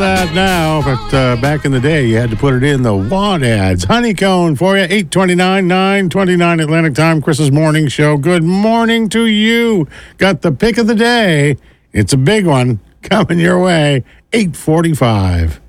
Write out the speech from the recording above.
that now, but back in the day, you had to put it in the want ads. Honeycomb for you, 8:29, 9:29 Atlantic Time, Chris's Morning Show. Good morning to you. Got the pick of the day. It's a big one coming your way, 8:45.